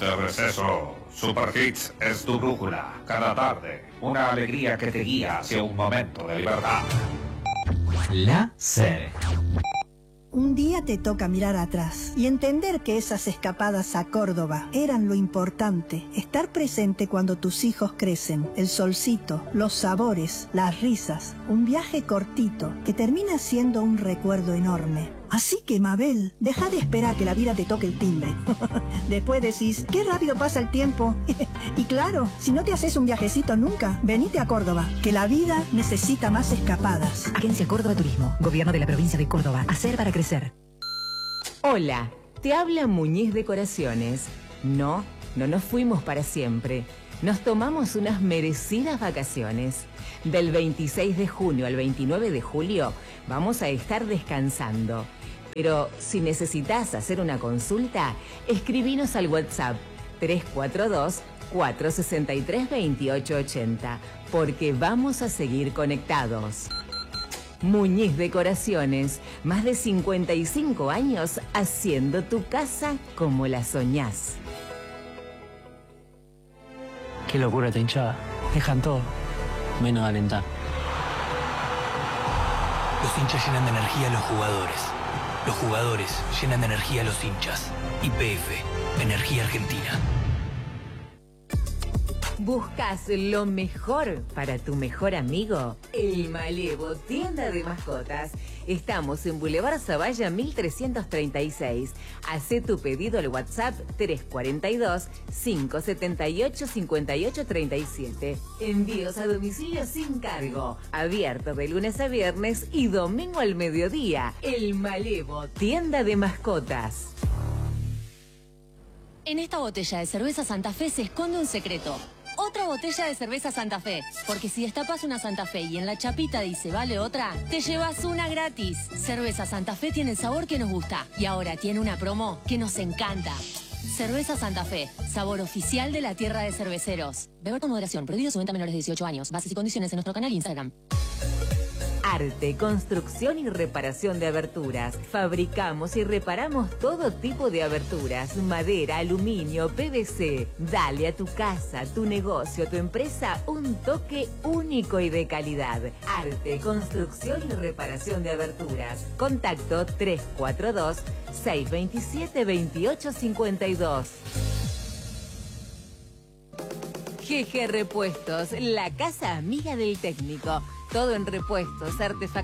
de receso. Super Hits es tu brújula. Cada tarde, una alegría que te guía hacia un momento de libertad. La sede. Un día te toca mirar atrás y entender que esas escapadas a Córdoba eran lo importante. Estar presente cuando tus hijos crecen, el solcito, los sabores, las risas. Un viaje cortito que termina siendo un recuerdo enorme. Así que, Mabel, deja de esperar que la vida te toque el timbre. Después decís, qué rápido pasa el tiempo. Y claro, si no te haces un viajecito nunca, venite a Córdoba, que la vida necesita más escapadas. Agencia Córdoba Turismo, Gobierno de la Provincia de Córdoba. Hacer para crecer. Hola, te habla Muñiz Decoraciones. No nos fuimos para siempre. Nos tomamos unas merecidas vacaciones. Del 26 de junio al 29 de julio vamos a estar descansando. Pero si necesitas hacer una consulta, escribinos al WhatsApp 342-463-2880, porque vamos a seguir conectados. Muñiz Decoraciones, más de 55 años haciendo tu casa como la soñás. Qué locura esta hinchada. Dejan todo, menos alentar. Los hinchas llenan de energía a los jugadores. Los jugadores llenan de energía a los hinchas. YPF, Energía Argentina. ¿Buscas lo mejor para tu mejor amigo? El Malevo, tienda de mascotas. Estamos en Boulevard Zavalla 1336. Hacé tu pedido al WhatsApp 342-578-5837. Envíos a domicilio sin cargo. Abierto de lunes a viernes y domingo al mediodía. El Malevo, tienda de mascotas. En esta botella de cerveza Santa Fe se esconde un secreto. Otra botella de cerveza Santa Fe. Porque si destapas una Santa Fe y en la chapita dice vale otra, te llevas una gratis. Cerveza Santa Fe tiene el sabor que nos gusta. Y ahora tiene una promo que nos encanta. Cerveza Santa Fe, sabor oficial de la tierra de cerveceros. Beber con moderación, prohibido su venta a menores de 18 años. Bases y condiciones en nuestro canal e Instagram. Arte, construcción y reparación de aberturas. Fabricamos y reparamos todo tipo de aberturas, madera, aluminio, PVC. Dale a tu casa, tu negocio, tu empresa un toque único y de calidad. Arte, construcción y reparación de aberturas. Contacto 342-627-2852. GG Repuestos, la casa amiga del técnico. Todo en repuestos, artefactos.